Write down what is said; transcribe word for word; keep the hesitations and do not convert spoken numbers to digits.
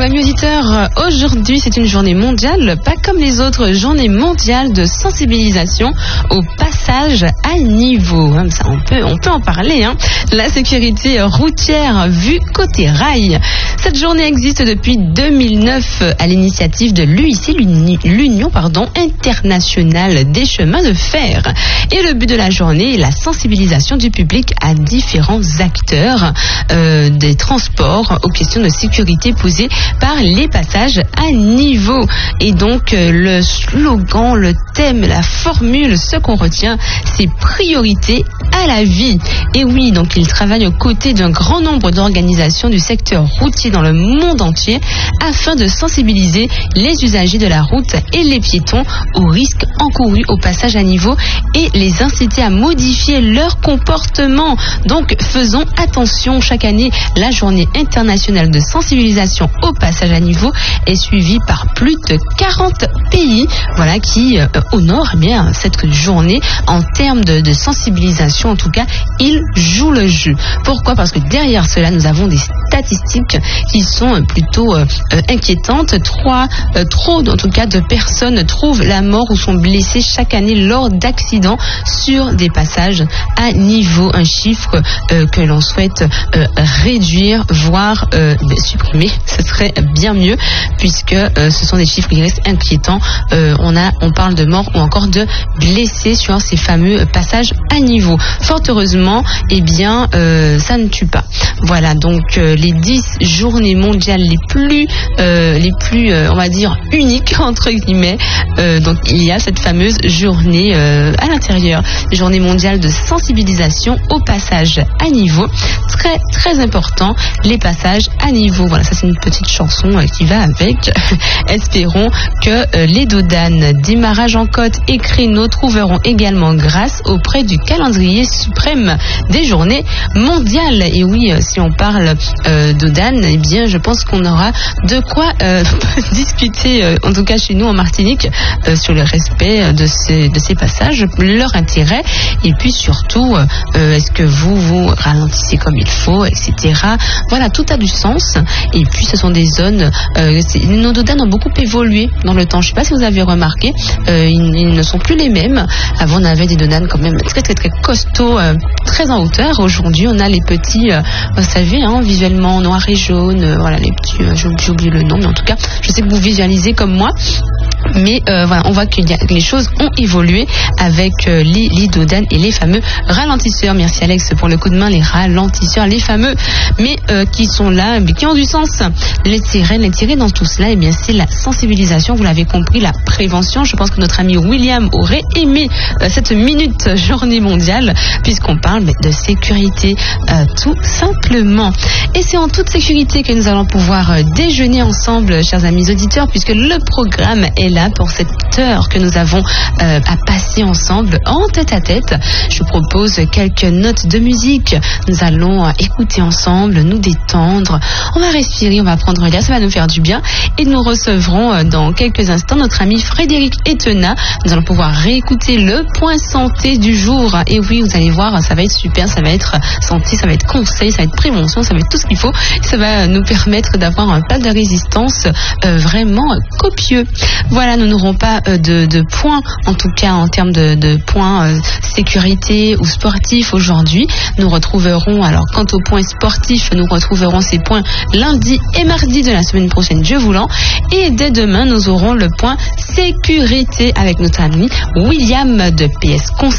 amis auditeurs, aujourd'hui c'est une journée mondiale, pas comme les autres journées mondiales de sensibilisation au passage à niveau. Ça, on peut, on peut en parler. Hein. La sécurité routière vue côté rail. Cette journée existe depuis deux mille neuf à l'initiative de l'U I C, l'Union pardon, internationale des chemins de fer. Et le but de la journée est la sensibilisation du public à différents acteurs euh, des transports aux questions de sécurité posées par les passages à niveau. Et donc euh, le slogan, le thème, la formule, ce qu'on retient, c'est priorité à la vie. Et oui, donc il travaille aux côtés d'un grand nombre d'organisations du secteur routier dans le monde entier afin de sensibiliser les usagers de la route et les piétons aux risques encourus au passage à niveau et les inciter à modifier leur comportement. Donc faisons attention, chaque année la journée internationale de sensibilisation au passage à niveau est suivie par plus de quarante pays, voilà, qui euh, honorent eh bien cette journée en termes de, de sensibilisation. En tout cas, ils jouent le jeu. Pourquoi? Parce que derrière cela, nous avons des statistiques qui sont plutôt euh, inquiétantes. Trois, euh, trop en tout cas de personnes trouvent la mort ou sont blessées chaque année lors d'accidents sur des passages à niveau. Un chiffre euh, que l'on souhaite euh, réduire, voire euh, supprimer. Ce serait bien mieux puisque euh, ce sont des chiffres qui restent inquiétants. Euh, on a, on parle de morts ou encore de blessés sur ces fameux passages à niveau. Fort heureusement, eh bien, euh, ça ne tue pas. Voilà, donc euh, les dix journées mondiales les plus, euh, les plus, euh, on va dire, uniques entre guillemets. Euh, donc il y a cette fameuse journée euh, à l'intérieur, journée mondiale de sensibilisation au passage à niveau. Très très important, les passages à niveau. Voilà, ça c'est une petite chanson euh, qui va avec. Espérons que euh, les dodanes, démarrage en côte et créneaux trouveront également grâce auprès du calendrier suprême des journées mondiales. Et oui, euh, si on parle euh, dodanes, eh bien je pense qu'on aura de quoi euh, discuter, euh, en tout cas chez nous en Martinique, euh, sur le respect de ces, de ces passages, leur intérêt, et puis surtout, euh, est-ce que vous vous ralentissez comme il faut, et cetera. Voilà, tout a du sens. Et puis ce sont des zones, euh, nos dodanes ont beaucoup évolué dans le temps. Je ne sais pas si vous avez remarqué, euh, ils, ils ne sont plus les mêmes. Avant on avait des dodanes quand même très très très costauds, euh, très en hauteur. Aujourd'hui on a les petits, euh, vous savez, hein, visuellement noir et jaune, euh, voilà les petits, euh, j'ai oublié le nom, mais en tout cas je sais que vous visualisez comme moi. Mais euh, voilà, on voit que les choses ont évolué avec euh, les, les dodanes et les fameux ralentisseurs. Merci Alex pour le coup de main, les ralentisseurs, les fameux, mais euh, qui sont là, mais qui ont du sens. L'intérêt, l'intérêt dans tout cela, eh bien, c'est la sensibilisation, vous l'avez compris, la prévention. Je pense que notre ami William aurait aimé euh, cette minute journée mondiale, puisqu'on parle de sécurité, euh, tout simplement. Et c'est en toute sécurité que nous allons pouvoir euh, déjeuner ensemble, chers amis auditeurs, puisque le programme est là pour cette heure que nous avons euh, à passer ensemble en tête à tête. Je vous propose quelques notes de musique. Nous allons euh, écouter ensemble, nous détendre. On va respirer, on va prendre l'air, ça va nous faire du bien. Et nous recevrons euh, dans quelques instants notre ami Frédéric Etena. Nous allons pouvoir réécouter le point santé du jour. Et oui, vous allez voir, ça va être super, ça va être santé, ça va être conseil, ça va être prévention, ça va être tout ce qu'il faut. Ça va nous permettre d'avoir un pas de résistance euh, vraiment copieux. Voilà, nous n'aurons pas euh, de, de points, en tout cas en termes de, de points euh, sécurité ou sportifs aujourd'hui. Nous retrouverons, alors quant aux points sportifs, nous retrouverons ces points lundi et mardi de la semaine prochaine, Dieu voulant. Et dès demain, nous aurons le point sécurité avec notre ami William de P S Conseil.